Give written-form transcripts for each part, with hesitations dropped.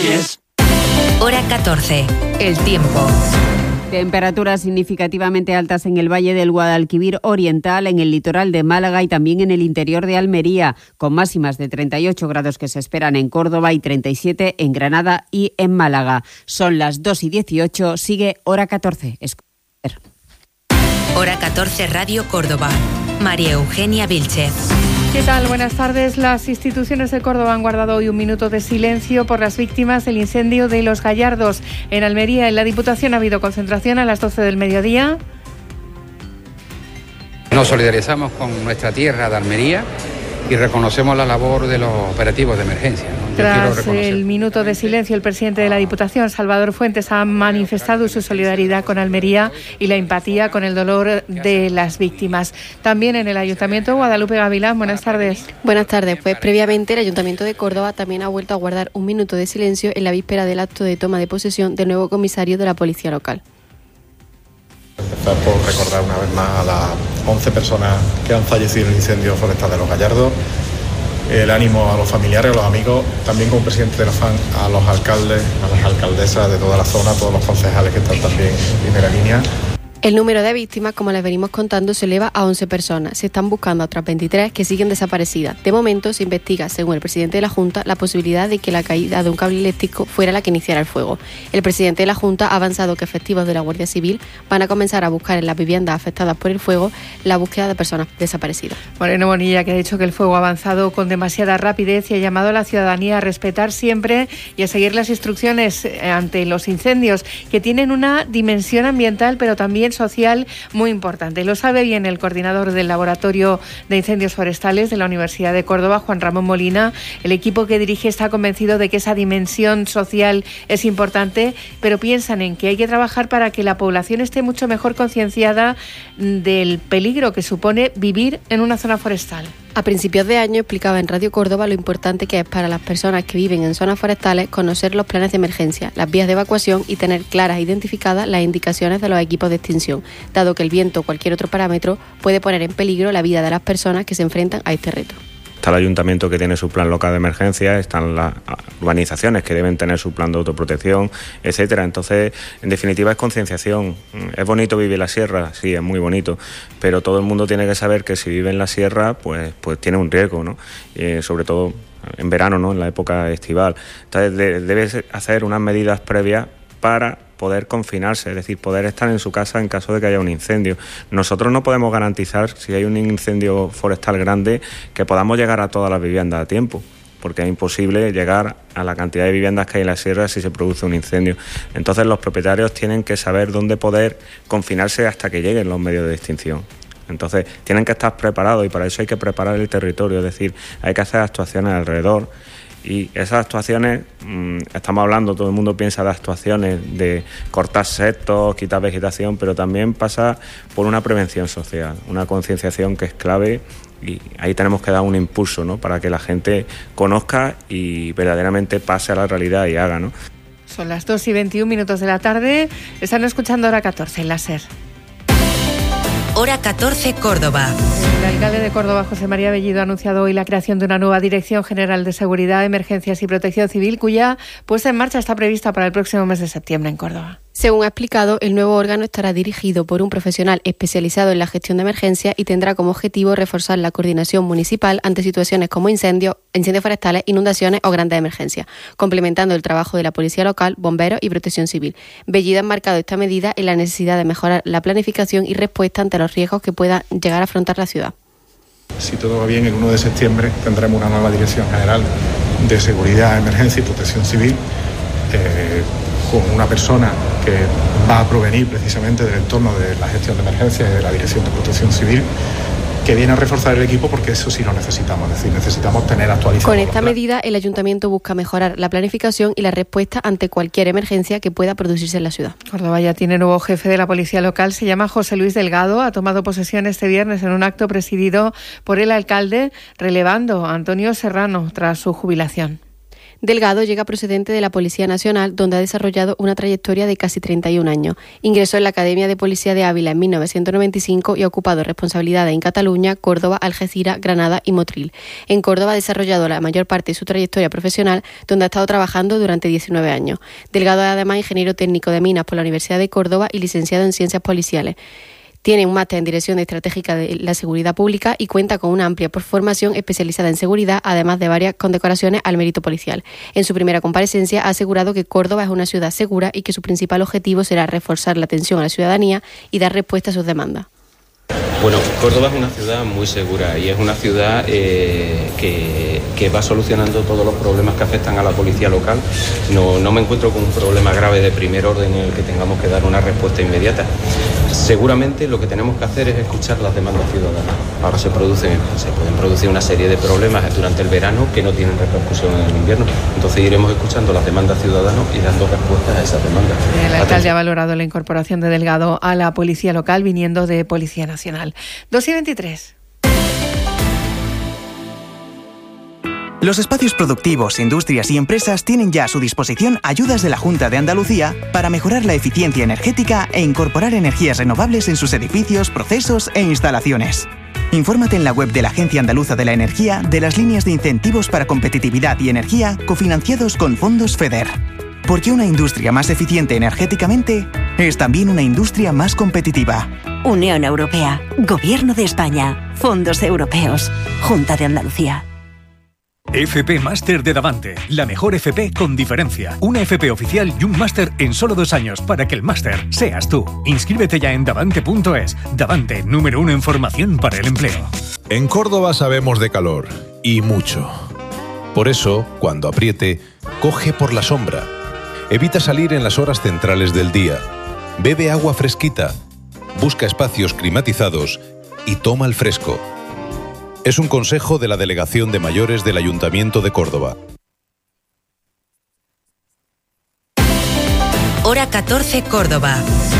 Yes. Hora 14. El tiempo. Temperaturas significativamente altas en el Valle del Guadalquivir Oriental, en el litoral de Málaga y también en el interior de Almería, con máximas de 38 grados que se esperan en Córdoba y 37 en Granada y en Málaga. Son las 2:18, sigue Hora 14. Hora 14 Radio Córdoba. María Eugenia Vilchez. ¿Qué tal? Buenas tardes. Las instituciones de Córdoba han guardado hoy un minuto de silencio por las víctimas del incendio de Los Gallardos. En Almería, en la Diputación, ha habido concentración a las 12 del mediodía. Nos solidarizamos con nuestra tierra de Almería y reconocemos la labor de los operativos de emergencia, ¿no? Tras el minuto de silencio, el presidente de la Diputación, Salvador Fuentes, ha manifestado su solidaridad con Almería y la empatía con el dolor de las víctimas. También en el Ayuntamiento, Guadalupe Gavilán, buenas tardes. Buenas tardes. Pues previamente el Ayuntamiento de Córdoba también ha vuelto a guardar un minuto de silencio en la víspera del acto de toma de posesión del nuevo comisario de la Policía Local. Empezar por recordar una vez más a las 11 personas que han fallecido en el incendio forestal de Los Gallardos, el ánimo a los familiares, a los amigos, también como presidente de la FAN, a los alcaldes, a las alcaldesas de toda la zona, a todos los concejales que están también en primera línea. El número de víctimas, como les venimos contando, se eleva a 11 personas. Se están buscando a otras 23 que siguen desaparecidas. De momento se investiga, según el presidente de la Junta, la posibilidad de que la caída de un cable eléctrico fuera la que iniciara el fuego. El presidente de la Junta ha avanzado que efectivos de la Guardia Civil van a comenzar a buscar en las viviendas afectadas por el fuego la búsqueda de personas desaparecidas. Moreno Bonilla, que ha dicho que el fuego ha avanzado con demasiada rapidez y ha llamado a la ciudadanía a respetar siempre y a seguir las instrucciones ante los incendios, que tienen una dimensión ambiental pero también social muy importante. Lo sabe bien el coordinador del Laboratorio de Incendios Forestales de la Universidad de Córdoba, Juan Ramón Molina. El equipo que dirige está convencido de que esa dimensión social es importante, pero piensan en que hay que trabajar para que la población esté mucho mejor concienciada del peligro que supone vivir en una zona forestal. A principios de año explicaba en Radio Córdoba lo importante que es para las personas que viven en zonas forestales conocer los planes de emergencia, las vías de evacuación y tener claras e identificadas las indicaciones de los equipos de extinción, dado que el viento o cualquier otro parámetro puede poner en peligro la vida de las personas que se enfrentan a este reto. Está el ayuntamiento que tiene su plan local de emergencia, están las urbanizaciones que deben tener su plan de autoprotección, etcétera. Entonces, en definitiva, es concienciación. Es bonito vivir la sierra, sí, es muy bonito, pero todo el mundo tiene que saber que si vive en la sierra, pues tiene un riesgo, ¿no? Sobre todo en verano, ¿no? En la época estival. Entonces, debe hacer unas medidas previas para poder confinarse, es decir, poder estar en su casa en caso de que haya un incendio. Nosotros no podemos garantizar, si hay un incendio forestal grande, que podamos llegar a todas las viviendas a tiempo, porque es imposible llegar a la cantidad de viviendas que hay en la sierra si se produce un incendio. Entonces los propietarios tienen que saber dónde poder confinarse hasta que lleguen los medios de extinción. Entonces tienen que estar preparados y para eso hay que preparar el territorio, es decir, hay que hacer actuaciones alrededor. Y esas actuaciones, estamos hablando, todo el mundo piensa de actuaciones de cortar sectos, quitar vegetación, pero también pasa por una prevención social, una concienciación que es clave y ahí tenemos que dar un impulso, ¿no? Para que la gente conozca y verdaderamente pase a la realidad y haga, ¿no? Son las 2:21 de la tarde, están escuchando Hora 14 en la SER. Hora 14 Córdoba. El alcalde de Córdoba, José María Bellido, ha anunciado hoy la creación de una nueva Dirección General de Seguridad, Emergencias y Protección Civil, cuya puesta en marcha está prevista para el próximo mes de septiembre en Córdoba. Según ha explicado, el nuevo órgano estará dirigido por un profesional especializado en la gestión de emergencias y tendrá como objetivo reforzar la coordinación municipal ante situaciones como incendios forestales, inundaciones o grandes emergencias, complementando el trabajo de la Policía Local, bomberos y Protección Civil. Bellido ha enmarcado esta medida en la necesidad de mejorar la planificación y respuesta ante los riesgos que pueda llegar a afrontar la ciudad. Si todo va bien, el 1 de septiembre tendremos una nueva Dirección General de Seguridad, Emergencia y Protección Civil, con una persona que va a provenir precisamente del entorno de la gestión de emergencias y de la Dirección de Protección Civil, que viene a reforzar el equipo porque eso sí lo necesitamos, es decir, necesitamos tener actualizados. Con esta medida, el Ayuntamiento busca mejorar la planificación y la respuesta ante cualquier emergencia que pueda producirse en la ciudad. Córdoba ya tiene nuevo jefe de la Policía Local, se llama José Luis Delgado, ha tomado posesión este viernes en un acto presidido por el alcalde, relevando a Antonio Serrano tras su jubilación. Delgado llega procedente de la Policía Nacional, donde ha desarrollado una trayectoria de casi 31 años. Ingresó en la Academia de Policía de Ávila en 1995 y ha ocupado responsabilidades en Cataluña, Córdoba, Algeciras, Granada y Motril. En Córdoba ha desarrollado la mayor parte de su trayectoria profesional, donde ha estado trabajando durante 19 años. Delgado es además ingeniero técnico de minas por la Universidad de Córdoba y licenciado en Ciencias Policiales. Tiene un máster en Dirección Estratégica de la Seguridad Pública y cuenta con una amplia formación especializada en seguridad, además de varias condecoraciones al mérito policial. En su primera comparecencia ha asegurado que Córdoba es una ciudad segura y que su principal objetivo será reforzar la atención a la ciudadanía y dar respuesta a sus demandas. Bueno, Córdoba es una ciudad muy segura y es una ciudad que va solucionando todos los problemas que afectan a la policía local. No me encuentro con un problema grave de primer orden en el que tengamos que dar una respuesta inmediata. Seguramente lo que tenemos que hacer es escuchar las demandas ciudadanas. Ahora se pueden producir una serie de problemas durante el verano que no tienen repercusión en el invierno. Entonces iremos escuchando las demandas ciudadanas y dando respuestas a esas demandas. El alcalde ha valorado la incorporación de Delgado a la policía local viniendo de Policía Nacional. 2:23. Los espacios productivos, industrias y empresas tienen ya a su disposición ayudas de la Junta de Andalucía para mejorar la eficiencia energética e incorporar energías renovables en sus edificios, procesos e instalaciones. Infórmate en la web de la Agencia Andaluza de la Energía de las líneas de incentivos para competitividad y energía cofinanciados con fondos FEDER. Porque una industria más eficiente energéticamente es también una industria más competitiva. Unión Europea, Gobierno de España, Fondos Europeos, Junta de Andalucía. FP Máster de Davante, la mejor FP con diferencia. Una FP oficial y un máster en solo 2 años para que el máster seas tú. Inscríbete ya en davante.es. Davante, número 1 en formación para el empleo. En Córdoba sabemos de calor, y mucho. Por eso, cuando apriete, coge por la sombra. Evita salir en las horas centrales del día. Bebe agua fresquita. Busca espacios climatizados y toma el fresco. Es un consejo de la Delegación de Mayores del Ayuntamiento de Córdoba. Hora 14, Córdoba.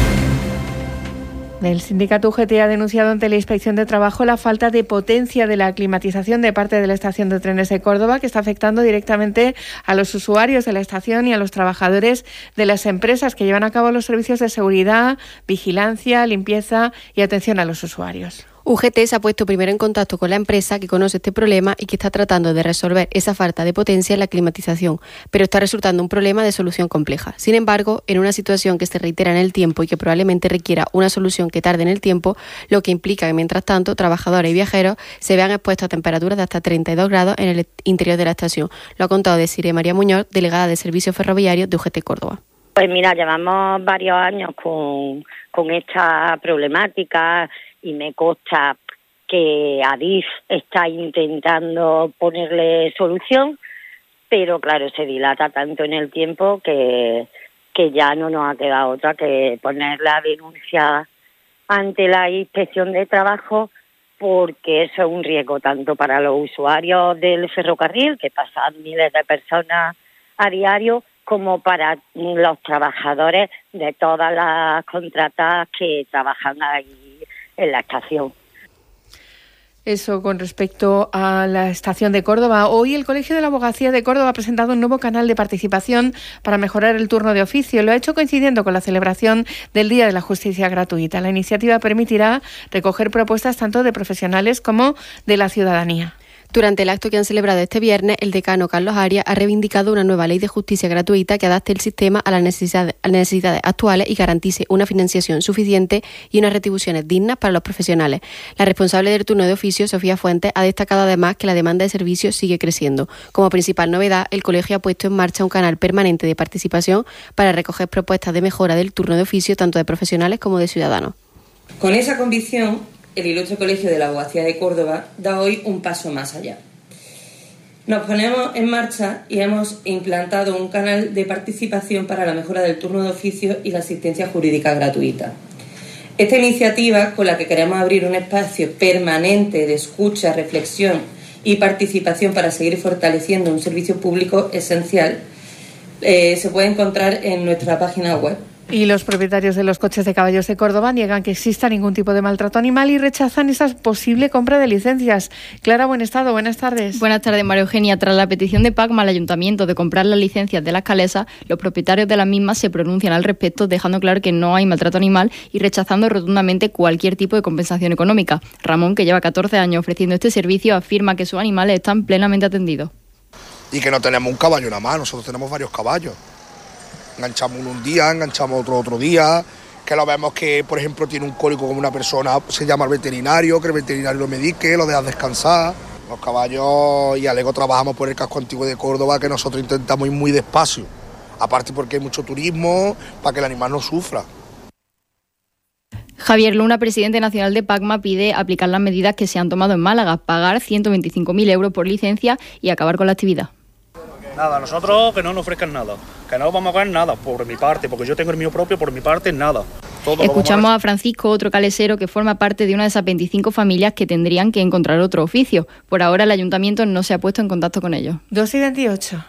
El sindicato UGT ha denunciado ante la Inspección de Trabajo la falta de potencia de la climatización de parte de la estación de trenes de Córdoba, que está afectando directamente a los usuarios de la estación y a los trabajadores de las empresas que llevan a cabo los servicios de seguridad, vigilancia, limpieza y atención a los usuarios. UGT se ha puesto primero en contacto con la empresa que conoce este problema y que está tratando de resolver esa falta de potencia en la climatización, pero está resultando un problema de solución compleja. Sin embargo, en una situación que se reitera en el tiempo y que probablemente requiera una solución que tarde en el tiempo, lo que implica que mientras tanto trabajadores y viajeros se vean expuestos a temperaturas de hasta 32 grados en el interior de la estación. Lo ha contado Desiree María Muñoz, delegada de Servicios Ferroviarios de UGT Córdoba. Pues mira, llevamos varios años con esta problemática y me consta que Adif está intentando ponerle solución, pero claro, se dilata tanto en el tiempo que ya no nos ha quedado otra que poner la denuncia ante la Inspección de Trabajo, porque eso es un riesgo tanto para los usuarios del ferrocarril, que pasan miles de personas a diario, como para los trabajadores de todas las contratas que trabajan ahí en la estación. Eso con respecto a la estación de Córdoba. Hoy el Colegio de la Abogacía de Córdoba ha presentado un nuevo canal de participación para mejorar el turno de oficio. Lo ha hecho coincidiendo con la celebración del Día de la Justicia Gratuita. La iniciativa permitirá recoger propuestas tanto de profesionales como de la ciudadanía. Durante el acto que han celebrado este viernes, el decano Carlos Arias ha reivindicado una nueva ley de justicia gratuita que adapte el sistema a las necesidades actuales y garantice una financiación suficiente y unas retribuciones dignas para los profesionales. La responsable del turno de oficio, Sofía Fuentes, ha destacado además que la demanda de servicios sigue creciendo. Como principal novedad, el colegio ha puesto en marcha un canal permanente de participación para recoger propuestas de mejora del turno de oficio tanto de profesionales como de ciudadanos. Con esa convicción, el Ilustre Colegio de la Abogacía de Córdoba da hoy un paso más allá. Nos ponemos en marcha y hemos implantado un canal de participación para la mejora del turno de oficio y la asistencia jurídica gratuita. Esta iniciativa, con la que queremos abrir un espacio permanente de escucha, reflexión y participación para seguir fortaleciendo un servicio público esencial, se puede encontrar en nuestra página web Y los propietarios de los coches de caballos de Córdoba niegan que exista ningún tipo de maltrato animal y rechazan esa posible compra de licencias. Clara Buenestado, buenas tardes. Buenas tardes, María Eugenia. Tras la petición de PACMA al Ayuntamiento de comprar las licencias de las calesas, los propietarios de las mismas se pronuncian al respecto, dejando claro que no hay maltrato animal y rechazando rotundamente cualquier tipo de compensación económica. Ramón, que lleva 14 años ofreciendo este servicio, afirma que sus animales están plenamente atendidos. Y que no tenemos un caballo nada más, nosotros tenemos varios caballos. Enganchamos uno un día, enganchamos otro día, que lo vemos que, por ejemplo, tiene un cólico como una persona, se llama al veterinario, que el veterinario lo medique, lo deja descansar. Los caballos, y alego trabajamos por el casco antiguo de Córdoba, que nosotros intentamos ir muy despacio, aparte porque hay mucho turismo, para que el animal no sufra. Javier Luna, presidente nacional de PACMA, pide aplicar las medidas que se han tomado en Málaga, pagar 125.000 euros por licencia y acabar con la actividad. Nada, nosotros que no nos ofrezcan nada, que no vamos a pagar nada por mi parte, porque yo tengo el mío propio, por mi parte nada. Escuchamos a Francisco, otro calesero que forma parte de una de esas 25 familias que tendrían que encontrar otro oficio. Por ahora el ayuntamiento no se ha puesto en contacto con ellos. 2:28.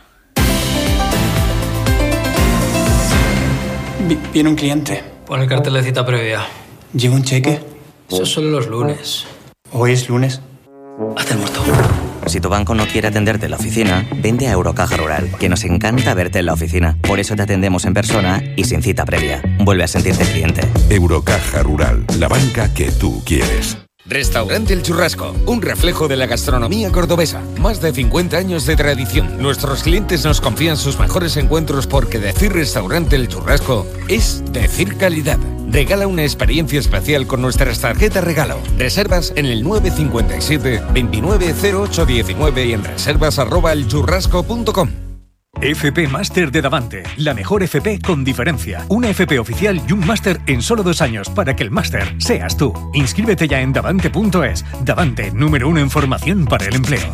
Viene un cliente. Pon el cartel de cita previa. ¿Lleva un cheque? Eso es solo los lunes. ¿Hoy es lunes? Hazte el muerto. Si tu banco no quiere atenderte en la oficina, vente a Eurocaja Rural, que nos encanta verte en la oficina. Por eso te atendemos en persona y sin cita previa. Vuelve a sentirte cliente. Eurocaja Rural, la banca que tú quieres. Restaurante El Churrasco, un reflejo de la gastronomía cordobesa. Más de 50 años de tradición. Nuestros clientes nos confían sus mejores encuentros porque decir Restaurante El Churrasco es decir calidad. Regala una experiencia especial con nuestras tarjetas regalo. Reservas en el 957 290819 y en reservas@elchurrasco.com. FP Máster de Davante, la mejor FP con diferencia. Una FP oficial y un máster en solo 2 años para que el máster seas tú. Inscríbete ya en davante.es. Davante, número 1 en formación para el empleo.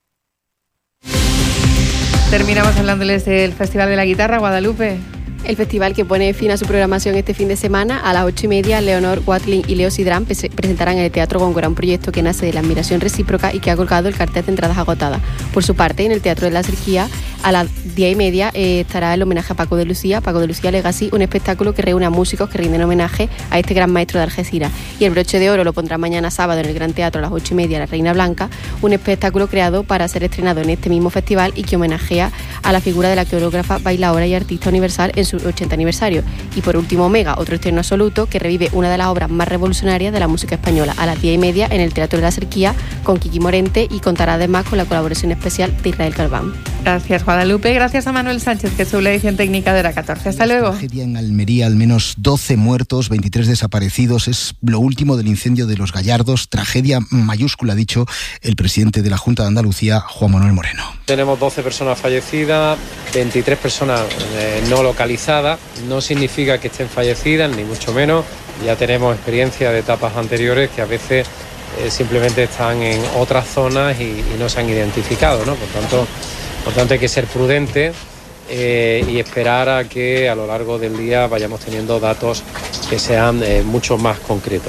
Terminamos hablándoles del Festival de la Guitarra, Guadalupe. El festival, que pone fin a su programación este fin de semana, a las 8:30, Leonor Watling y Leo Sidrán presentarán en el Teatro Góngora un proyecto que nace de la admiración recíproca y que ha colgado el cartel de entradas agotadas. Por su parte, en el Teatro de la Cerquía, a las 10:30, estará el homenaje a Paco de Lucía Legacy, un espectáculo que reúne a músicos que rinden homenaje a este gran maestro de Algeciras. Y el broche de oro lo pondrá mañana sábado en el Gran Teatro a las 8:30, La Reina Blanca, un espectáculo creado para ser estrenado en este mismo festival y que homenajea a la figura de la coreógrafa, bailaora y artista universal en su 80 aniversario. Y por último, Omega, otro estreno absoluto que revive una de las obras más revolucionarias de la música española, a las 10:30 en el Teatro de la Cerquía con Kiki Morente, y contará además con la colaboración especial de Israel Calván. Gracias, Guadalupe. Gracias a Manuel Sánchez, que es la edición técnica de la 14. Hasta luego. Tragedia en Almería, al menos 12 muertos, 23 desaparecidos. Es lo último del incendio de Los Gallardos. Tragedia mayúscula, ha dicho el presidente de la Junta de Andalucía, Juan Manuel Moreno. Tenemos 12 personas fallecidas, 23 personas no localizadas. No significa que estén fallecidas, ni mucho menos. Ya tenemos experiencia de etapas anteriores que a veces simplemente están en otras zonas y no se han identificado, ¿no? Por tanto hay que ser prudentes y esperar a que a lo largo del día vayamos teniendo datos que sean mucho más concretos.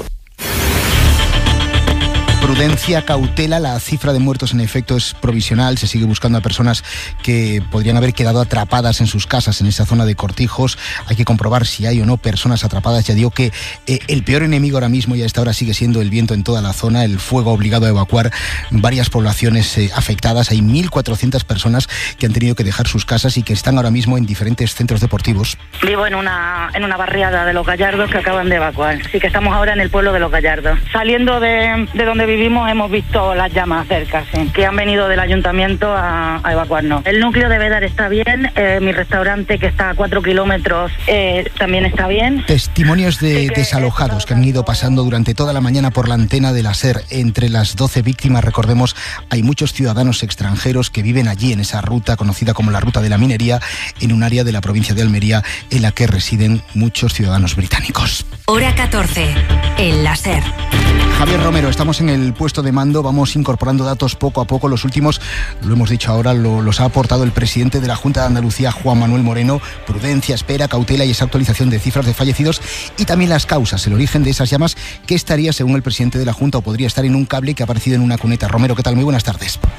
Prudencia, cautela, la cifra de muertos en efecto es provisional, se sigue buscando a personas que podrían haber quedado atrapadas en sus casas en esa zona de Cortijos. Hay que comprobar si hay o no personas atrapadas. Ya digo que el peor enemigo ahora mismo y a esta hora sigue siendo el viento en toda la zona. El fuego ha obligado a evacuar varias poblaciones afectadas. Hay 1.400 personas que han tenido que dejar sus casas y que están ahora mismo en diferentes centros deportivos. Vivo en una barriada de Los Gallardos que acaban de evacuar. Así que estamos ahora en el pueblo de Los Gallardos. Saliendo de donde vivimos hemos visto las llamas cerca, sí, que han venido del ayuntamiento a evacuarnos. El núcleo de Bédar está bien, mi restaurante, que está a 4 kilómetros, también está bien. Testimonios de desalojados que han ido pasando durante toda la mañana por la antena de la SER. Entre las 12 víctimas, recordemos, hay muchos ciudadanos extranjeros que viven allí en esa ruta conocida como la Ruta de la Minería, en un área de la provincia de Almería en la que residen muchos ciudadanos británicos. Hora 14, en la SER. Javier Romero, estamos en el puesto de mando, vamos incorporando datos poco a poco. Los últimos, lo hemos dicho ahora, los ha aportado el presidente de la Junta de Andalucía, Juan Manuel Moreno. Prudencia, espera, cautela y esa actualización de cifras de fallecidos y también las causas, el origen de esas llamas, que estaría, según el presidente de la Junta, o podría estar en un cable que ha aparecido en una cuneta. Romero, ¿qué tal? Muy buenas tardes.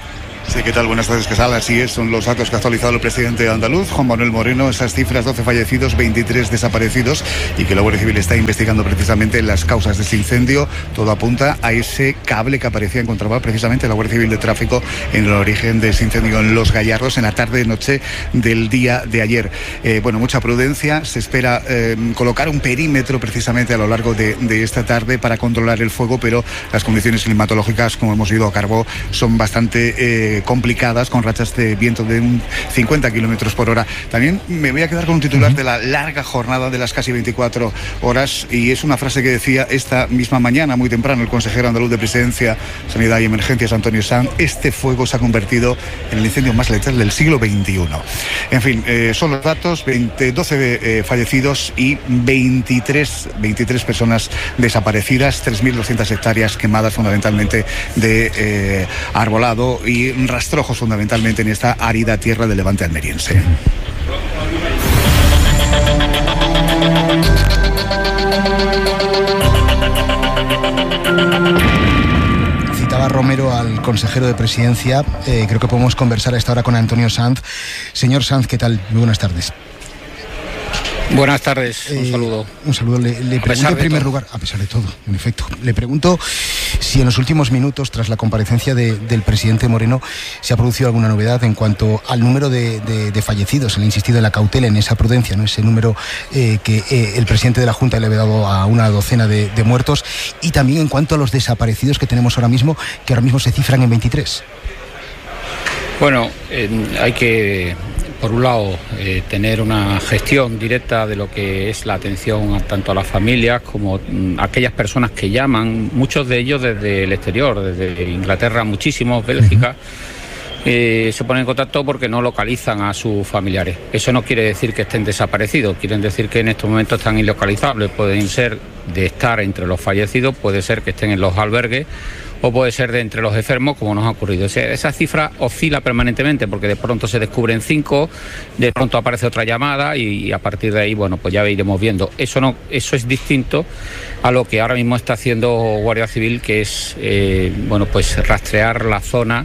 Sí, ¿qué tal? Buenas tardes, Casal. Así es, son los datos que ha actualizado el presidente andaluz, Juan Manuel Moreno. Esas cifras: 12 fallecidos, 23 desaparecidos, y que la Guardia Civil está investigando precisamente las causas de ese incendio. Todo apunta a ese cable que aparecía encontraba precisamente la Guardia Civil de Tráfico en el origen de ese incendio en Los Gallardos en la tarde-noche del día de ayer. Mucha prudencia. Se espera colocar un perímetro precisamente a lo largo de esta tarde para controlar el fuego, pero las condiciones climatológicas, como hemos oído a Carbó, son bastante complicadas, con rachas de viento de un 50 kilómetros por hora. También me voy a quedar con un titular de la larga jornada de las casi 24 horas, y es una frase que decía esta misma mañana, muy temprano, el consejero andaluz de Presidencia, Sanidad y Emergencias, Antonio Sanz. Este fuego se ha convertido en el incendio más letal del siglo XXI. En fin, son los datos: 12 fallecidos y 23 personas desaparecidas, 3.200 hectáreas quemadas, fundamentalmente de arbolado y rastrojos, fundamentalmente en esta árida tierra del levante almeriense. Citaba Romero al consejero de Presidencia. Creo que podemos conversar a esta hora con Antonio Sanz. Señor Sanz, ¿qué tal? Muy buenas tardes. Buenas tardes, un saludo. Un saludo. Le pregunto en primer lugar, a pesar de todo, en efecto, le pregunto si en los últimos minutos, tras la comparecencia del presidente Moreno, se ha producido alguna novedad en cuanto al número de fallecidos. Le ha insistido en la cautela, en esa prudencia, ¿no? Ese número que el presidente de la Junta le había dado a una docena de muertos, y también en cuanto a los desaparecidos que tenemos ahora mismo, que ahora mismo se cifran en 23. Bueno, hay que, por un lado, tener una gestión directa de lo que es la atención tanto a las familias como a aquellas personas que llaman, muchos de ellos desde el exterior, desde Inglaterra, muchísimos, Bélgica. Se ponen en contacto porque no localizan a sus familiares. Eso no quiere decir que estén desaparecidos, quieren decir que en estos momentos están ilocalizables. Pueden ser de estar entre los fallecidos, puede ser que estén en los albergues, o puede ser de entre los enfermos, como nos ha ocurrido. O sea, esa cifra oscila permanentemente, porque de pronto se descubren 5, de pronto aparece otra llamada, y a partir de ahí, bueno, pues ya iremos viendo. Eso es distinto a lo que ahora mismo está haciendo Guardia Civil, que es pues rastrear la zona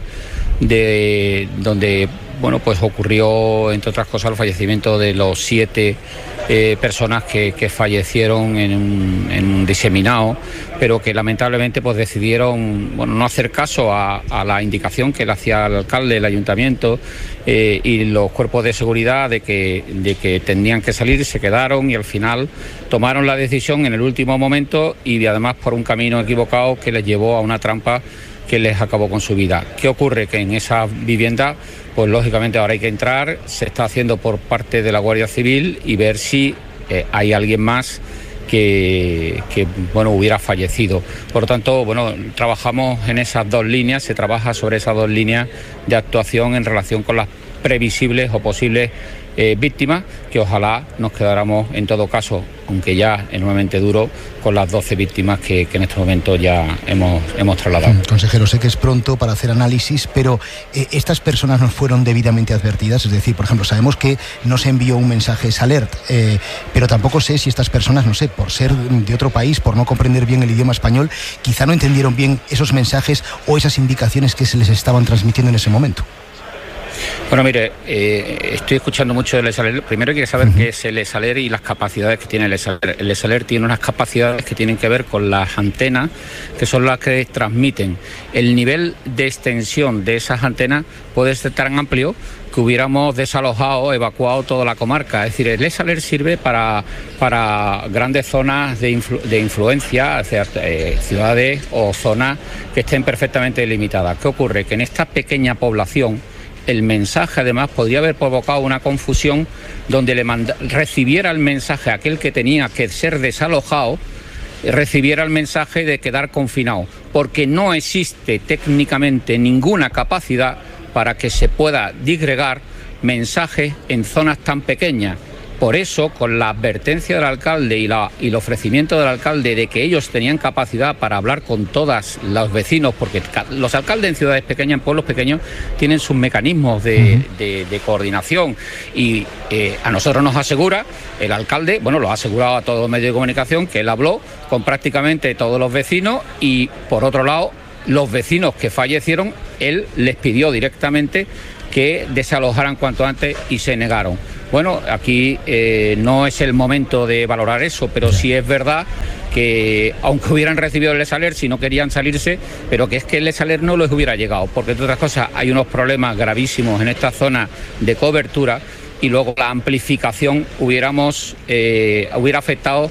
de donde pues ocurrió, entre otras cosas, el fallecimiento de los 7 personas que fallecieron en un diseminado, pero que lamentablemente pues decidieron no hacer caso a la indicación que le hacía el alcalde, el ayuntamiento y los cuerpos de seguridad de que tenían que salir, y se quedaron, y al final tomaron la decisión en el último momento, y además por un camino equivocado que les llevó a una trampa que les acabó con su vida. ¿Qué ocurre? Que en esa vivienda, pues lógicamente ahora hay que entrar, se está haciendo por parte de la Guardia Civil, y ver si hay alguien más que hubiera fallecido. Por lo tanto, trabajamos en esas dos líneas, se trabaja sobre esas dos líneas de actuación en relación con las previsibles o posibles víctimas, que ojalá nos quedáramos, en todo caso, aunque ya enormemente duro, con las 12 víctimas que en este momento ya hemos trasladado. Consejero, sé que es pronto para hacer análisis, pero ¿estas personas no fueron debidamente advertidas? Es decir, por ejemplo, sabemos que no se envió un mensaje alert, pero tampoco sé si estas personas, no sé, por ser de otro país, por no comprender bien el idioma español, quizá no entendieron bien esos mensajes o esas indicaciones que se les estaban transmitiendo en ese momento. Bueno, mire, estoy escuchando mucho del ESALER. Primero hay que saber qué es el ESALER y las capacidades que tiene el ESALER. El ESALER tiene unas capacidades que tienen que ver con las antenas, que son las que transmiten. El nivel de extensión de esas antenas puede ser tan amplio que hubiéramos desalojado, evacuado toda la comarca. Es decir, el ESALER sirve para grandes zonas de influencia, hacia ciudades o zonas que estén perfectamente delimitadas. ¿Qué ocurre? Que en esta pequeña población, el mensaje además podría haber provocado una confusión donde recibiera el mensaje aquel que tenía que ser desalojado, recibiera el mensaje de quedar confinado, porque no existe técnicamente ninguna capacidad para que se pueda disgregar mensajes en zonas tan pequeñas. Por eso, con la advertencia del alcalde y el ofrecimiento del alcalde de que ellos tenían capacidad para hablar con todos los vecinos, porque los alcaldes en ciudades pequeñas, en pueblos pequeños, tienen sus mecanismos de coordinación, y a nosotros nos asegura el alcalde, lo ha asegurado a todos los medios de comunicación, que él habló con prácticamente todos los vecinos, y por otro lado, los vecinos que fallecieron él les pidió directamente que desalojaran cuanto antes y se negaron. Bueno, aquí no es el momento de valorar eso, pero sí es verdad que aunque hubieran recibido el Lesaler, si no querían salirse, pero que es que el Lesaler no les hubiera llegado, porque entre otras cosas hay unos problemas gravísimos en esta zona de cobertura y luego la amplificación hubiera afectado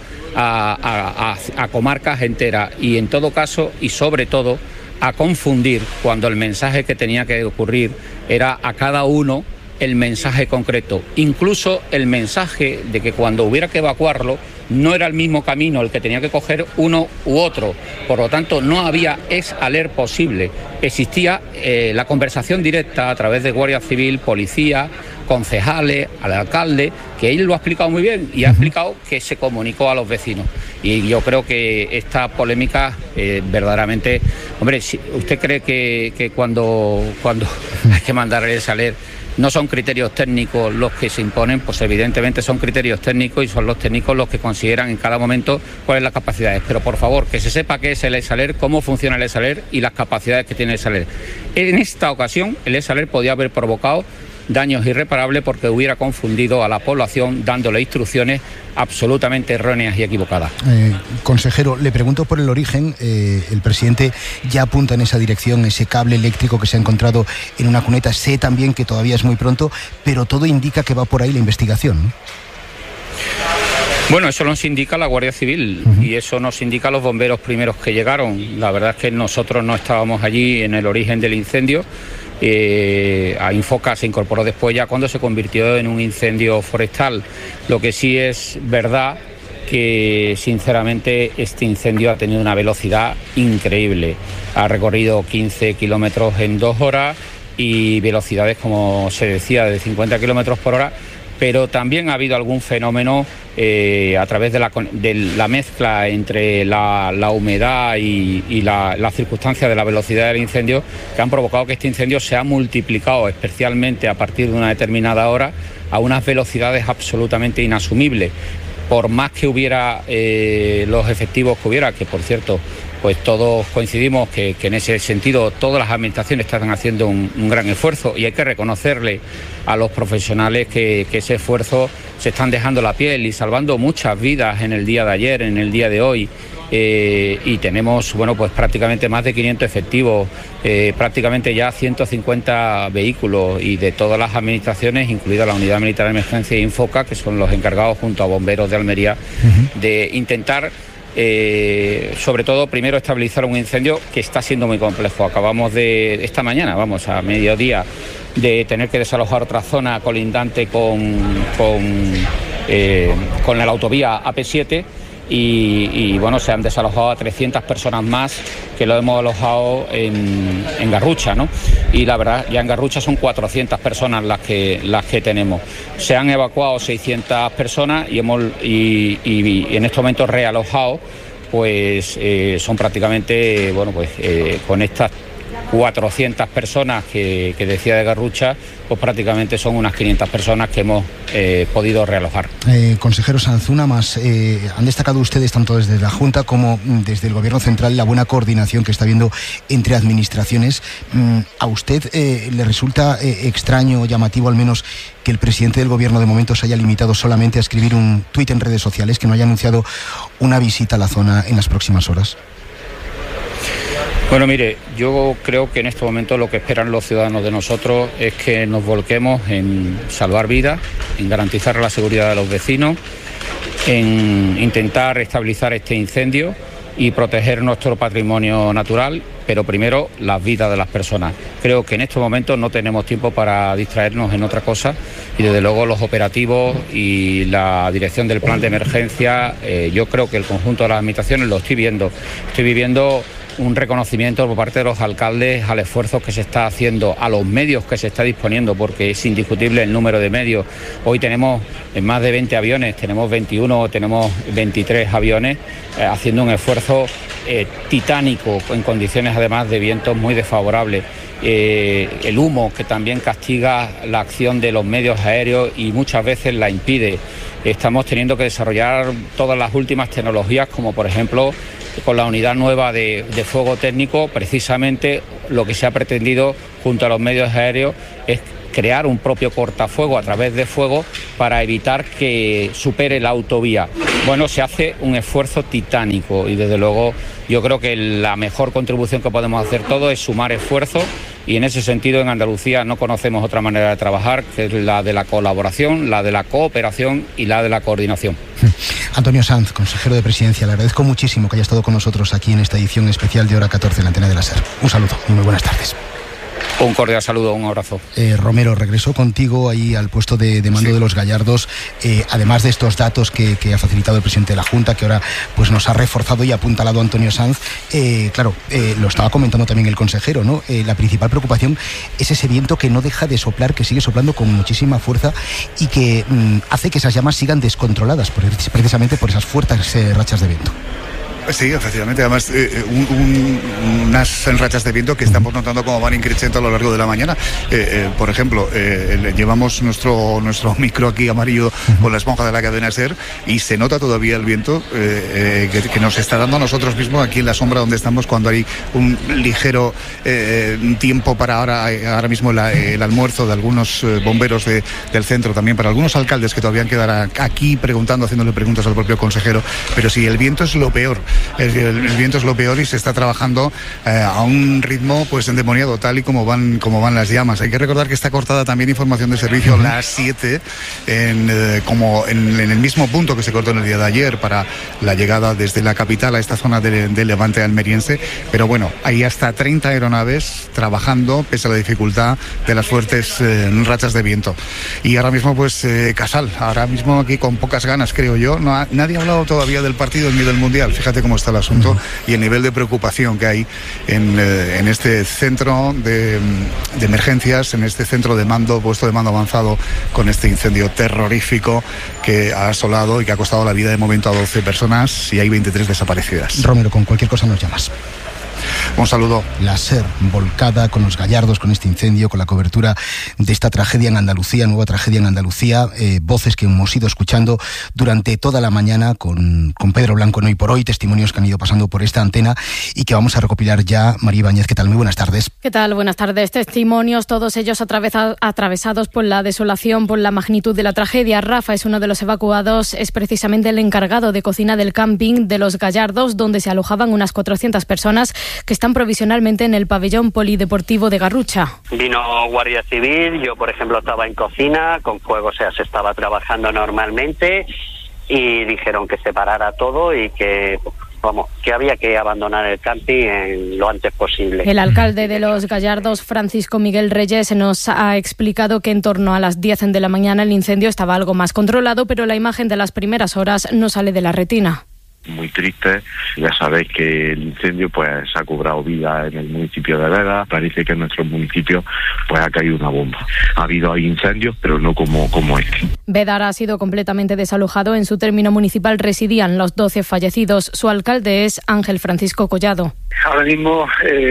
a comarcas enteras y en todo caso y sobre todo a confundir cuando el mensaje que tenía que ocurrir era a cada uno el mensaje concreto, incluso el mensaje de que cuando hubiera que evacuarlo no era el mismo camino el que tenía que coger uno u otro, por lo tanto no había alert posible, existía la conversación directa a través de Guardia Civil, policía, concejales, al alcalde, que él lo ha explicado muy bien y ha explicado que se comunicó a los vecinos. Y yo creo que esta polémica verdaderamente... Hombre, si ¿usted cree que cuando hay que mandar el alert no son criterios técnicos los que se imponen? Pues evidentemente son criterios técnicos y son los técnicos los que consideran en cada momento cuáles son las capacidades. Pero por favor, que se sepa qué es el ESALER, cómo funciona el ESALER y las capacidades que tiene el ESALER. En esta ocasión, el ESALER podía haber provocado daños irreparables porque hubiera confundido a la población dándole instrucciones absolutamente erróneas y equivocadas. Consejero, le pregunto por el origen. El presidente ya apunta en esa dirección, ese cable eléctrico que se ha encontrado en una cuneta. Sé también que todavía es muy pronto, pero todo indica que va por ahí la investigación, ¿no? Bueno, eso nos indica la Guardia Civil y eso nos indica los bomberos primeros que llegaron. La verdad es que nosotros no estábamos allí en el origen del incendio. A Infoca se incorporó después ya cuando se convirtió en un incendio forestal. Lo que sí es verdad que sinceramente este incendio ha tenido una velocidad increíble. Ha recorrido 15 kilómetros en 2 horas y velocidades, como se decía, de 50 kilómetros por hora. Pero también ha habido algún fenómeno a través de la mezcla entre la humedad y la circunstancia de la velocidad del incendio que han provocado que este incendio se ha multiplicado, especialmente a partir de una determinada hora, a unas velocidades absolutamente inasumibles. Por más que hubiera los efectivos que hubiera, que por cierto, pues todos coincidimos que en ese sentido todas las administraciones están haciendo un gran esfuerzo y hay que reconocerle a los profesionales que ese esfuerzo se están dejando la piel y salvando muchas vidas en el día de ayer, en el día de hoy. Y tenemos, bueno, pues prácticamente más de 500 efectivos, prácticamente ya 150 vehículos y de todas las administraciones, incluida la Unidad Militar de Emergencia e Infoca, que son los encargados junto a bomberos de Almería de intentar sobre todo primero estabilizar un incendio que está siendo muy complejo. Acabamos de esta mañana, vamos a mediodía, de tener que desalojar otra zona colindante con la autovía AP7 y bueno, se han desalojado a 300 personas más que lo hemos alojado en Garrucha, ¿no? Y la verdad, ya en Garrucha son 400 personas las que tenemos. Se han evacuado 600 personas y en este momento realojado, pues son prácticamente, bueno, pues con estas 400 personas que decía de Garrucha, pues prácticamente son unas 500 personas que hemos podido realojar. Consejero Sanz, una más. Han destacado ustedes, tanto desde la Junta como desde el Gobierno Central, la buena coordinación que está habiendo entre administraciones. ¿A usted le resulta extraño o llamativo al menos que el presidente del Gobierno de momento se haya limitado solamente a escribir un tuit en redes sociales, que no haya anunciado una visita a la zona en las próximas horas? Bueno, mire, yo creo que en este momento lo que esperan los ciudadanos de nosotros es que nos volquemos en salvar vidas, en garantizar la seguridad de los vecinos, en intentar estabilizar este incendio y proteger nuestro patrimonio natural, pero primero las vidas de las personas. Creo que en estos momentos no tenemos tiempo para distraernos en otra cosa y desde luego los operativos y la dirección del plan de emergencia, yo creo que el conjunto de las administraciones lo estoy viendo. Estoy viviendo un reconocimiento por parte de los alcaldes al esfuerzo que se está haciendo, a los medios que se está disponiendo, porque es indiscutible el número de medios. Hoy tenemos más de 20 aviones, tenemos 21, tenemos 23 aviones haciendo un esfuerzo titánico en condiciones además de vientos muy desfavorables. El humo que también castiga la acción de los medios aéreos y muchas veces la impide. Estamos teniendo que desarrollar todas las últimas tecnologías, como por ejemplo con la unidad nueva de fuego técnico, precisamente lo que se ha pretendido junto a los medios aéreos es crear un propio cortafuego a través de fuego para evitar que supere la autovía. Bueno, se hace un esfuerzo titánico y desde luego yo creo que la mejor contribución que podemos hacer todos es sumar esfuerzos, y en ese sentido en Andalucía no conocemos otra manera de trabajar que es la de la colaboración, la de la cooperación y la de la coordinación. Antonio Sanz, consejero de Presidencia, le agradezco muchísimo que haya estado con nosotros aquí en esta edición especial de Hora 14 en la antena de la SER. Un saludo y muy buenas tardes. Un cordial saludo, un abrazo. Romero, regreso contigo ahí al puesto de mando de los Gallardos, además de estos datos que ha facilitado el presidente de la Junta, que ahora pues nos ha reforzado y apuntalado Antonio Sanz. Claro, lo estaba comentando también el consejero, ¿no? La principal preocupación es ese viento que no deja de soplar, que sigue soplando con muchísima fuerza y que hace que esas llamas sigan descontroladas, precisamente por esas fuertes rachas de viento. Sí, efectivamente, además unas rachas de viento que estamos notando como van increciendo a lo largo de la mañana. Por ejemplo, llevamos nuestro micro aquí amarillo con la esponja de la cadena SER y se nota todavía el viento que nos está dando a nosotros mismos aquí en la sombra donde estamos, cuando hay un ligero tiempo para ahora mismo el almuerzo de algunos bomberos del centro, también para algunos alcaldes que todavía quedarán aquí haciéndole preguntas al propio consejero. Pero sí, el viento es lo peor. El viento es lo peor y se está trabajando a un ritmo pues endemoniado, tal y como van las llamas. Hay que recordar que está cortada también información de servicio a las 7 como en el mismo punto que se cortó en el día de ayer para la llegada desde la capital a esta zona del Levante almeriense. Pero bueno, hay hasta 30 aeronaves trabajando pese a la dificultad de las fuertes rachas de viento. Y ahora mismo pues Casal, ahora mismo aquí con pocas ganas, creo yo. Nadie ha hablado todavía del partido ni del Mundial. Fíjate cómo está el asunto y el nivel de preocupación que hay en este centro de emergencias, en este centro de mando, puesto de mando avanzado, con este incendio terrorífico que ha asolado y que ha costado la vida de momento a 12 personas y hay 23 desaparecidas. Romero, con cualquier cosa nos llamas. Un saludo. La SER volcada con los Gallardos, con este incendio, con la cobertura de esta tragedia en Andalucía, nueva tragedia en Andalucía, voces que hemos ido escuchando durante toda la mañana con Pedro Blanco en Hoy por Hoy, testimonios que han ido pasando por esta antena y que vamos a recopilar ya. María Ibáñez, ¿qué tal? Muy buenas tardes. ¿Qué tal? Buenas tardes. Testimonios, todos ellos atravesados por la desolación, por la magnitud de la tragedia. Rafa es uno de los evacuados, es precisamente el encargado de cocina del camping de los Gallardos, donde se alojaban unas 400 personas que están provisionalmente en el pabellón polideportivo de Garrucha. Vino Guardia Civil, yo por ejemplo estaba en cocina, con fuego, o sea, se estaba trabajando normalmente y dijeron que se parara todo y que había que abandonar el camping lo antes posible. El alcalde de los Gallardos, Francisco Miguel Reyes, nos ha explicado que en torno a las 10 de la mañana el incendio estaba algo más controlado, pero la imagen de las primeras horas no sale de la retina. Muy triste, ya sabéis que el incendio pues ha cobrado vida en el municipio de Vega. Parece que en nuestro municipio pues ha caído una bomba. Ha habido incendios, pero no como este. Vedar ha sido completamente desalojado. En su término municipal residían los 12 fallecidos. Su alcalde es Ángel Francisco Collado. Ahora mismo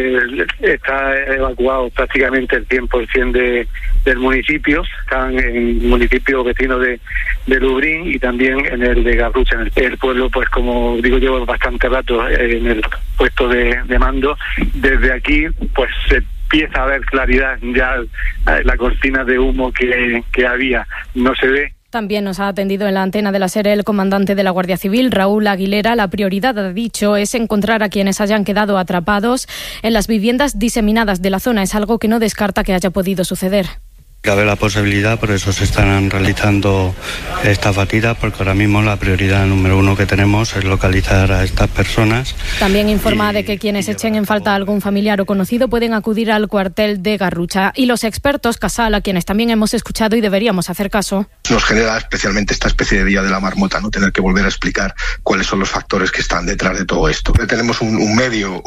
está evacuado prácticamente el 100% del municipio. Están en municipios vecinos de Lubrín y también en el de Garrucha. El pueblo, pues como digo, llevo bastante rato en el puesto de mando. Desde aquí, pues se empieza a ver claridad. Ya la cortina de humo que había no se ve. También nos ha atendido en la antena de la SER el comandante de la Guardia Civil, Raúl Aguilera. La prioridad, ha dicho, es encontrar a quienes hayan quedado atrapados en las viviendas diseminadas de la zona. Es algo que no descarta que haya podido suceder. Cabe la posibilidad, por eso se están realizando estas batidas, porque ahora mismo la prioridad número 1 que tenemos es localizar a estas personas. También informa de que quienes echen en falta a algún familiar o conocido pueden acudir al cuartel de Garrucha. Y los expertos, Casal, a quienes también hemos escuchado y deberíamos hacer caso. Nos genera especialmente esta especie de día de la marmota, no tener que volver a explicar cuáles son los factores que están detrás de todo esto. Tenemos un medio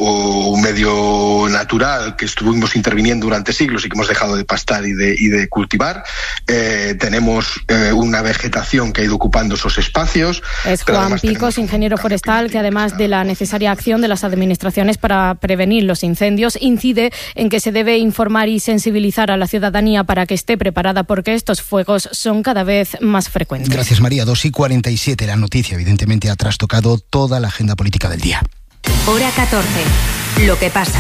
natural que estuvimos interviniendo durante siglos y que hemos dejado de pastar y de cultivar. Tenemos una vegetación que ha ido ocupando esos espacios. Es Juan Picos, ingeniero forestal, que además de la necesaria acción de las administraciones para prevenir los incendios, incide en que se debe informar y sensibilizar a la ciudadanía para que esté preparada, porque estos fuegos son cada vez más frecuentes. Gracias, María. 2:47. La noticia evidentemente ha trastocado toda la agenda política del día. Hora 14. Lo que pasa.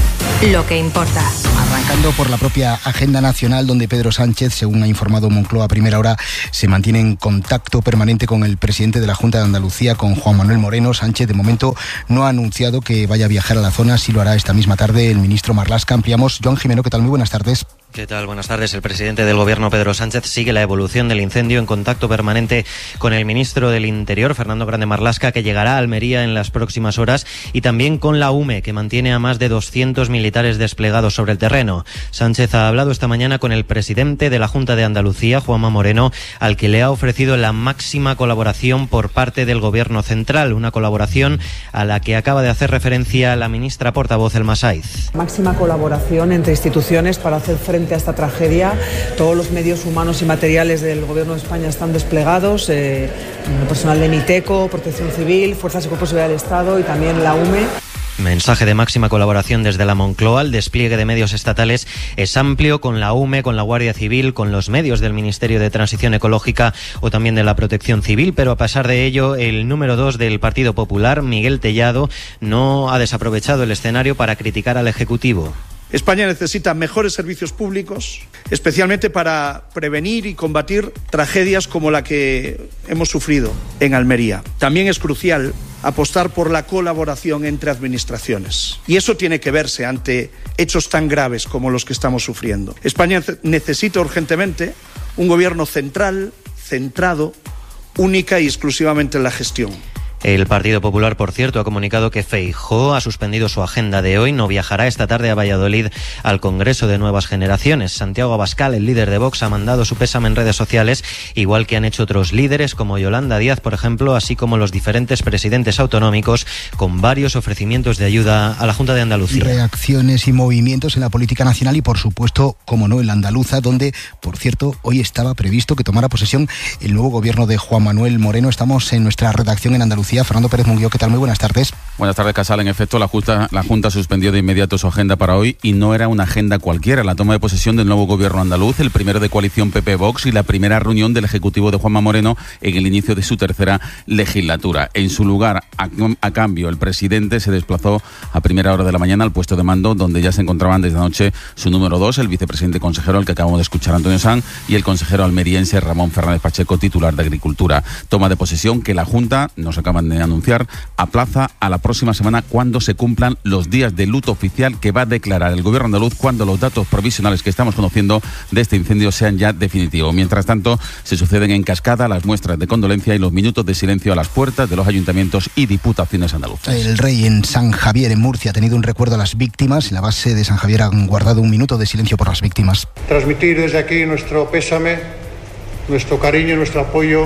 Lo que importa. Arrancando por la propia agenda nacional, donde Pedro Sánchez, según ha informado Moncloa a primera hora, se mantiene en contacto permanente con el presidente de la Junta de Andalucía, con Juan Manuel Moreno. Sánchez, de momento, no ha anunciado que vaya a viajar a la zona, sí lo hará esta misma tarde el ministro Marlaska. Ampliamos. Joan Jimeno, ¿qué tal? Muy buenas tardes. ¿Qué tal? Buenas tardes. El presidente del Gobierno, Pedro Sánchez, sigue la evolución del incendio en contacto permanente con el ministro del Interior, Fernando Grande Marlaska, que llegará a Almería en las próximas horas, y también con la UME, que mantiene a más de 200 militares desplegados sobre el terreno. Sánchez ha hablado esta mañana con el presidente de la Junta de Andalucía, Juanma Moreno, al que le ha ofrecido la máxima colaboración por parte del Gobierno central, una colaboración a la que acaba de hacer referencia la ministra portavoz, Elma Saiz. Máxima colaboración entre instituciones para hacer frente a esta tragedia. Todos los medios humanos y materiales del Gobierno de España están desplegados, el personal de MITECO, Protección Civil, Fuerzas y Cuerpos de Seguridad del Estado y también la UME. Mensaje de máxima colaboración desde la Moncloa. El despliegue de medios estatales es amplio, con la UME, con la Guardia Civil, con los medios del Ministerio de Transición Ecológica o también de la Protección Civil, pero a pesar de ello, el número 2 del Partido Popular, Miguel Tellado, no ha desaprovechado el escenario para criticar al Ejecutivo. España necesita mejores servicios públicos, especialmente para prevenir y combatir tragedias como la que hemos sufrido en Almería. También es crucial apostar por la colaboración entre administraciones. Y eso tiene que verse ante hechos tan graves como los que estamos sufriendo. España necesita urgentemente un gobierno central, centrado, única y exclusivamente en la gestión. El Partido Popular, por cierto, ha comunicado que Feijóo ha suspendido su agenda de hoy. No viajará esta tarde a Valladolid al Congreso de Nuevas Generaciones. Santiago Abascal, el líder de Vox, ha mandado su pésame en redes sociales, igual que han hecho otros líderes como Yolanda Díaz, por ejemplo, así como los diferentes presidentes autonómicos, con varios ofrecimientos de ayuda a la Junta de Andalucía. Reacciones y movimientos en la política nacional y, por supuesto, como no, en la andaluza, donde, por cierto, hoy estaba previsto que tomara posesión el nuevo gobierno de Juan Manuel Moreno. Estamos en nuestra redacción en Andalucía. Fernando Pérez Munguió, ¿qué tal? Muy buenas tardes. Buenas tardes, Casal. En efecto, la Junta suspendió de inmediato su agenda para hoy, y no era una agenda cualquiera. La toma de posesión del nuevo gobierno andaluz, el primero de coalición PP-Vox, y la primera reunión del Ejecutivo de Juanma Moreno en el inicio de su tercera legislatura. En su lugar, a cambio, el presidente se desplazó a primera hora de la mañana al puesto de mando, donde ya se encontraban desde anoche su número 2, el vicepresidente consejero, al que acabamos de escuchar, Antonio Sanz, y el consejero almeriense Ramón Fernández Pacheco, titular de Agricultura. Toma de posesión que la Junta, nos acaban de anunciar, aplaza a la próxima semana, cuando se cumplan los días de luto oficial que va a declarar el gobierno andaluz cuando los datos provisionales que estamos conociendo de este incendio sean ya definitivos. Mientras tanto, se suceden en cascada las muestras de condolencia y los minutos de silencio a las puertas de los ayuntamientos y diputaciones andaluzas. El Rey en San Javier, en Murcia, ha tenido un recuerdo a las víctimas. En la base de San Javier han guardado un minuto de silencio por las víctimas. Transmitir desde aquí nuestro pésame, nuestro cariño, nuestro apoyo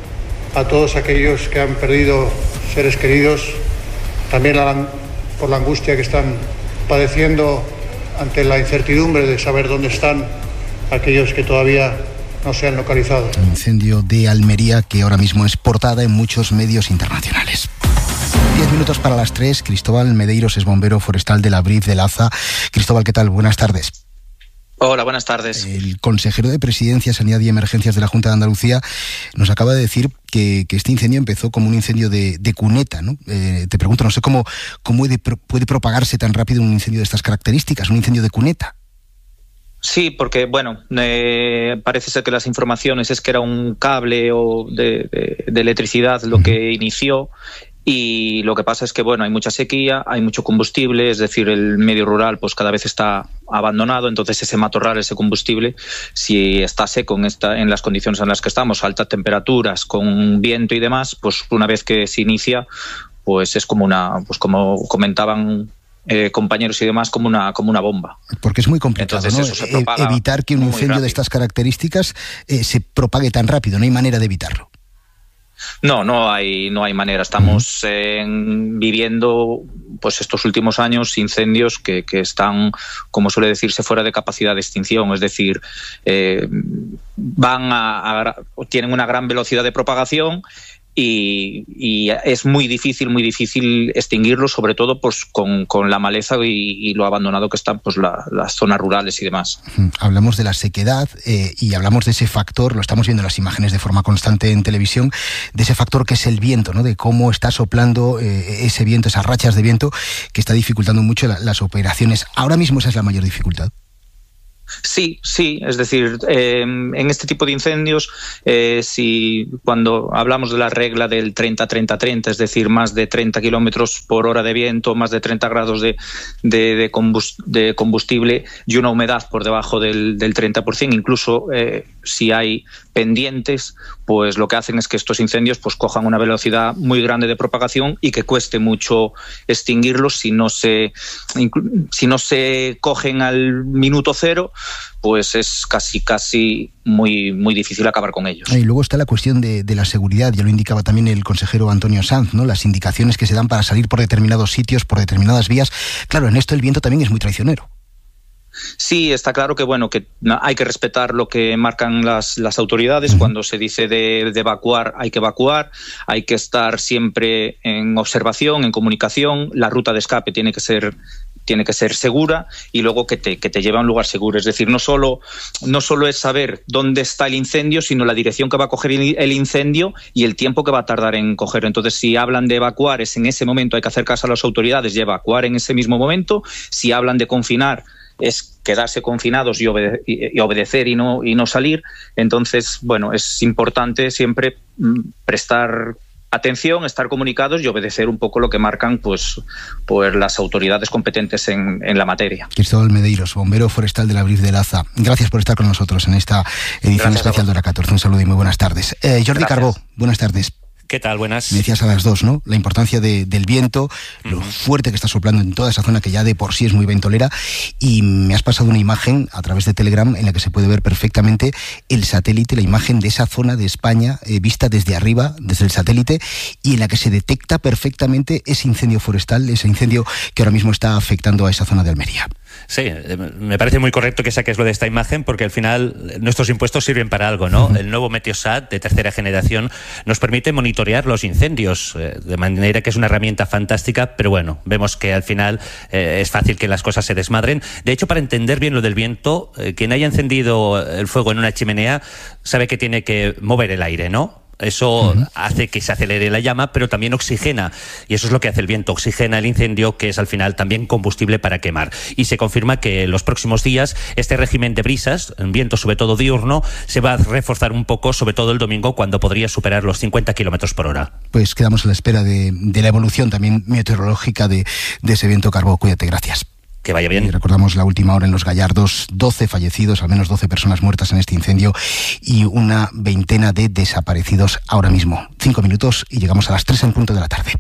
a todos aquellos que han perdido seres queridos, también por la angustia que están padeciendo ante la incertidumbre de saber dónde están aquellos que todavía no se han localizado. El incendio de Almería, que ahora mismo es portada en muchos medios internacionales. 10 minutos para las 3. Cristóbal Medeiros es bombero forestal de la BRIF de Laza. Cristóbal, ¿qué tal? Buenas tardes. Hola, buenas tardes. El consejero de Presidencia, Sanidad y Emergencias de la Junta de Andalucía nos acaba de decir que este incendio empezó como un incendio de cuneta, ¿no? Te pregunto, no sé cómo puede propagarse tan rápido un incendio de estas características, un incendio de cuneta. Sí, porque, parece ser que las informaciones es que era un cable de electricidad lo que inició. Y lo que pasa es que, hay mucha sequía, hay mucho combustible, es decir, el medio rural pues cada vez está abandonado, entonces ese matorral, ese combustible, si está seco en las condiciones en las que estamos, altas temperaturas, con viento y demás, pues una vez que se inicia, pues es como como comentaban compañeros y demás, como una bomba. Porque es muy complicado, entonces, ¿no? Evitar que un incendio de estas características se propague tan rápido, no hay manera de evitarlo. No hay manera. Estamos viviendo pues estos últimos años incendios que están, como suele decirse, fuera de capacidad de extinción. Es decir, tienen una gran velocidad de propagación y es muy difícil extinguirlo, sobre todo pues con la maleza y lo abandonado que están pues las zonas rurales y demás. Hablamos de la sequedad y hablamos de ese factor, lo estamos viendo en las imágenes de forma constante en televisión, de ese factor que es el viento, ¿no? De cómo está soplando ese viento, esas rachas de viento que está dificultando mucho las operaciones. Ahora mismo esa es la mayor dificultad. Sí, es decir, en este tipo de incendios, si cuando hablamos de la regla del 30-30-30, es decir, más de 30 kilómetros por hora de viento, más de 30 grados de combustible y una humedad por debajo del 30%, incluso si hay pendientes, pues lo que hacen es que estos incendios pues cojan una velocidad muy grande de propagación y que cueste mucho extinguirlos si no se cogen al minuto cero, pues es casi muy difícil acabar con ellos. Y luego está la cuestión de la seguridad, ya lo indicaba también el consejero Antonio Sanz, ¿no? Las indicaciones que se dan para salir por determinados sitios, por determinadas vías. Claro, en esto el viento también es muy traicionero. Sí, está claro que que hay que respetar lo que marcan las autoridades. Cuando se dice de evacuar, hay que estar siempre en observación, en comunicación. La ruta de escape tiene que ser segura y luego que te lleve a un lugar seguro. Es decir, no solo es saber dónde está el incendio, sino la dirección que va a coger el incendio y el tiempo que va a tardar en cogerlo. Entonces, si hablan de evacuar, es en ese momento, hay que hacer caso a las autoridades y evacuar en ese mismo momento. Si hablan de confinar, es quedarse confinados y obedecer y no salir. Entonces, es importante siempre prestar atención, estar comunicados y obedecer un poco lo que marcan pues las autoridades competentes en la materia. Cristóbal Medeiros, bombero forestal de la Brif de Laza. Gracias por estar con nosotros en esta edición especial de Hora 14. Un saludo y muy buenas tardes. Jordi Carbó, buenas tardes. ¿Qué tal? Buenas. Me decías a las 2, ¿no? La importancia del viento, lo fuerte que está soplando en toda esa zona que ya de por sí es muy ventolera, y me has pasado una imagen a través de Telegram en la que se puede ver perfectamente el satélite, la imagen de esa zona de España vista desde arriba, desde el satélite, y en la que se detecta perfectamente ese incendio forestal, ese incendio que ahora mismo está afectando a esa zona de Almería. Sí, me parece muy correcto que saques lo de esta imagen porque al final nuestros impuestos sirven para algo, ¿no? El nuevo Meteosat de tercera generación nos permite monitorear los incendios, de manera que es una herramienta fantástica, pero vemos que al final es fácil que las cosas se desmadren. De hecho, para entender bien lo del viento, quien haya encendido el fuego en una chimenea sabe que tiene que mover el aire, ¿no? Eso hace que se acelere la llama, pero también oxigena, y eso es lo que hace el viento, oxigena el incendio, que es al final también combustible para quemar. Y se confirma que en los próximos días este régimen de brisas, viento sobre todo diurno, se va a reforzar un poco, sobre todo el domingo, cuando podría superar los 50 kilómetros por hora. Pues quedamos a la espera de la evolución también meteorológica de ese viento. Carbó, cuídate, gracias. Que vaya bien. Y recordamos la última hora en Los Gallardos, 12 fallecidos, al menos 12 personas muertas en este incendio y una veintena de desaparecidos ahora mismo. 5 minutos y llegamos a las 3 en punto de la tarde.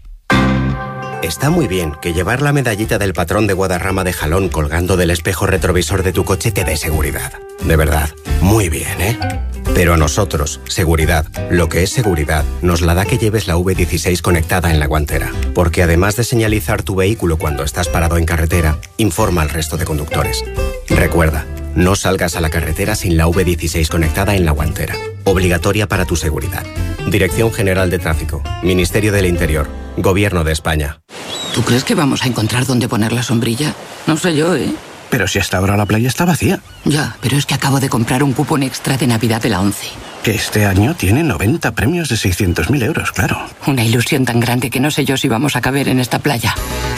Está muy bien que llevar la medallita del patrón de Guadarrama de Jalón colgando del espejo retrovisor de tu coche te dé seguridad. De verdad, muy bien, ¿eh? Pero a nosotros, seguridad, lo que es seguridad, nos la da que lleves la V16 conectada en la guantera. Porque además de señalizar tu vehículo cuando estás parado en carretera, informa al resto de conductores. Recuerda, no salgas a la carretera sin la V16 conectada en la guantera. Obligatoria para tu seguridad. Dirección General de Tráfico, Ministerio del Interior, Gobierno de España. ¿Tú crees que vamos a encontrar dónde poner la sombrilla? No sé yo, ¿eh? Pero si hasta ahora la playa está vacía. Ya, pero es que acabo de comprar un cupón extra de Navidad de la ONCE. Que este año tiene 90 premios de 600.000 euros, claro. Una ilusión tan grande que no sé yo si vamos a caber en esta playa.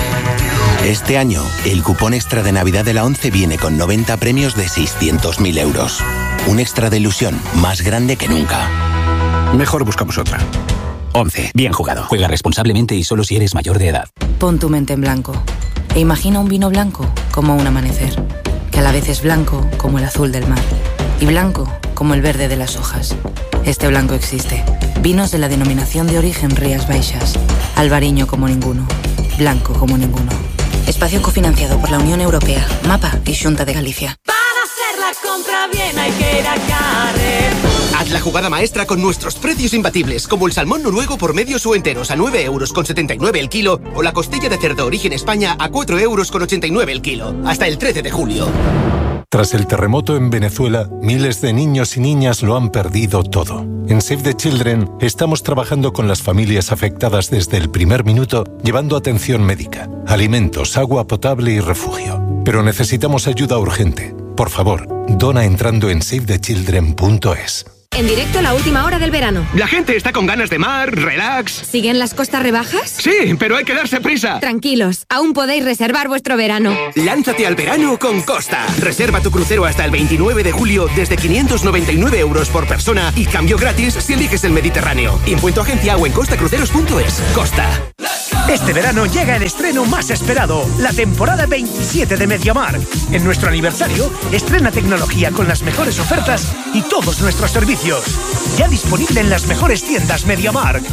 Este año, el cupón extra de Navidad de la ONCE viene con 90 premios de 600.000 euros. Un extra de ilusión más grande que nunca. Mejor buscamos otra. ONCE. Bien jugado. Juega responsablemente y solo si eres mayor de edad. Pon tu mente en blanco e imagina un vino blanco como un amanecer, que a la vez es blanco como el azul del mar y blanco como el verde de las hojas. Este blanco existe. Vinos de la denominación de origen Rías Baixas. Albariño como ninguno. Blanco como ninguno. Espacio cofinanciado por la Unión Europea, MAPA y Xunta de Galicia. Para hacer la compra bien hay que ir a Carrefour. Haz la jugada maestra con nuestros precios imbatibles, como el salmón noruego por medios o enteros a 9,79 € el kilo, o la costilla de cerdo origen España a 4,89 € el kilo, hasta el 13 de julio. Tras el terremoto en Venezuela, miles de niños y niñas lo han perdido todo. En Save the Children estamos trabajando con las familias afectadas desde el primer minuto, llevando atención médica, alimentos, agua potable y refugio. Pero necesitamos ayuda urgente. Por favor, dona entrando en savethechildren.es. En directo, la última hora del verano. La gente está con ganas de mar, relax. ¿Siguen las costas rebajas? Sí, pero hay que darse prisa. Tranquilos, aún podéis reservar vuestro verano. Lánzate al verano con Costa. Reserva tu crucero hasta el 29 de julio desde 599 euros por persona y cambio gratis si eliges el Mediterráneo. Impuesto agencia o en costacruceros.es. Costa. Este verano llega el estreno más esperado, la temporada 27 de MediaMarkt. En nuestro aniversario, estrena tecnología con las mejores ofertas y todos nuestros servicios. Ya disponible en las mejores tiendas MediaMarkt.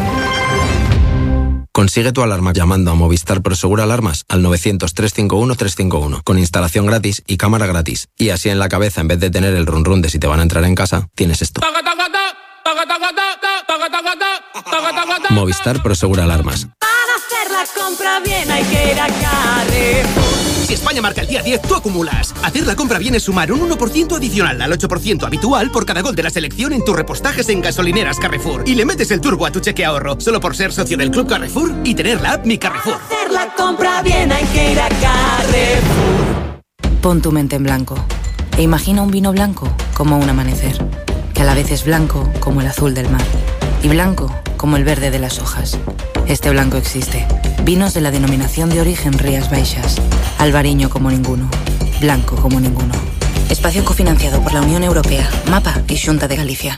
Consigue tu alarma llamando a Movistar Prosegur Alarmas al 900-351-351 con instalación gratis y cámara gratis. Y así en la cabeza, en vez de tener el run run de si te van a entrar en casa, tienes esto. Movistar Prosegur Alarmas. Para hacer la compra bien hay que ir a Carrefour. Si España marca el día 10, tú acumulas. Hacer la compra bien es sumar un 1% adicional al 8% habitual por cada gol de la selección en tus repostajes en gasolineras Carrefour. Y le metes el turbo a tu cheque ahorro, solo por ser socio del Club Carrefour y tener la app Mi Carrefour. Para hacer la compra bien hay que ir a Carrefour. Pon tu mente en blanco e imagina un vino blanco como un amanecer, que a la vez es blanco como el azul del mar y blanco como el verde de las hojas. Este blanco existe. Vinos de la denominación de origen Rías Baixas. Albariño como ninguno. Blanco como ninguno. Espacio cofinanciado por la Unión Europea, MAPA y Xunta de Galicia.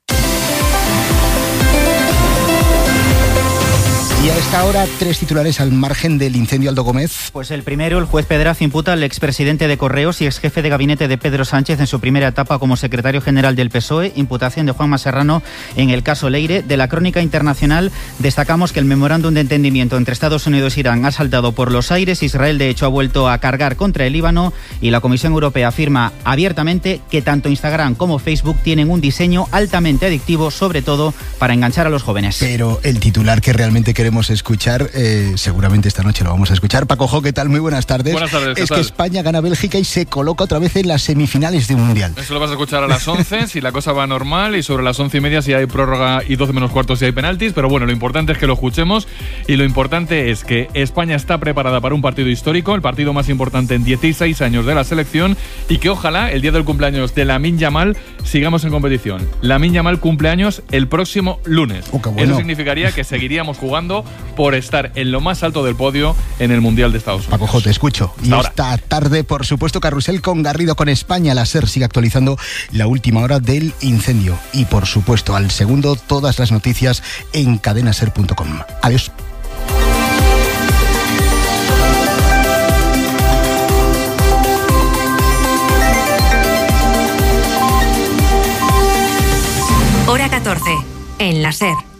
Y a esta hora, 3 titulares al margen del incendio Aldo Gómez. Pues el primero, el juez Pedraz imputa al expresidente de Correos y exjefe de gabinete de Pedro Sánchez en su primera etapa como secretario general del PSOE, imputación de Juanma Serrano en el caso Leire. De la crónica internacional destacamos que el memorándum de entendimiento entre Estados Unidos e Irán ha saltado por los aires. Israel, de hecho, ha vuelto a cargar contra el Líbano y la Comisión Europea afirma abiertamente que tanto Instagram como Facebook tienen un diseño altamente adictivo, sobre todo para enganchar a los jóvenes. Pero el titular que realmente queremos escuchar, seguramente esta noche lo vamos a escuchar. Paco Jo, ¿qué tal? Muy buenas tardes. Buenas tardes, ¿qué Es tal? que España gana a Bélgica y se coloca otra vez en las semifinales de un Mundial. Eso lo vas a escuchar a las 11, si la cosa va normal, y sobre las 11:30 si hay prórroga y 12 menos cuarto si hay penaltis, pero bueno, lo importante es que lo escuchemos y lo importante es que España está preparada para un partido histórico, el partido más importante en 16 años de la selección, y que ojalá el día del cumpleaños de Lamine Yamal sigamos en competición. Lamine Yamal cumpleaños el próximo lunes. Qué bueno. Eso significaría que seguiríamos jugando por estar en lo más alto del podio en el Mundial de Estados Unidos. Paco Jo, te escucho. Y ahora. esta tarde, por supuesto, Carrusel con Garrido con España. La SER sigue actualizando la última hora del incendio. Y por supuesto, al segundo, todas las noticias en cadenaser.com. Adiós. Hora 14, en la SER.